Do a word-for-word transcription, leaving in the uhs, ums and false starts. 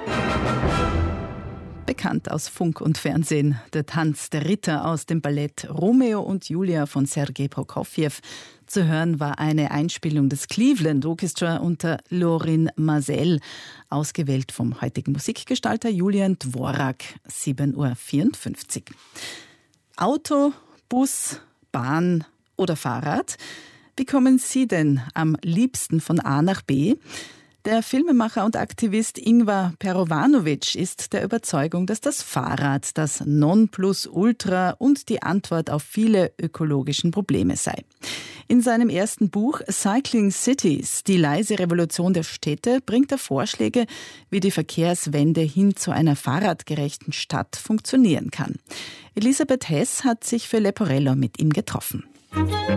Bekannt aus Funk und Fernsehen, der Tanz der Ritter aus dem Ballett Romeo und Julia von Sergei Prokofjew. Zu hören war eine Einspielung des Cleveland Orchestra unter Lorin Maazel, ausgewählt vom heutigen Musikgestalter Julian Dvorak, sieben Uhr vierundfünfzig. Auto, Bus, Bahn oder Fahrrad? Wie kommen Sie denn am liebsten von A nach B? Der Filmemacher und Aktivist Ingvar Perovanovic ist der Überzeugung, dass das Fahrrad das Nonplusultra und die Antwort auf viele ökologischen Probleme sei. In seinem ersten Buch Cycling Cities, die leise Revolution der Städte, bringt er Vorschläge, wie die Verkehrswende hin zu einer fahrradgerechten Stadt funktionieren kann. Elisabeth Hess hat sich für Leporello mit ihm getroffen.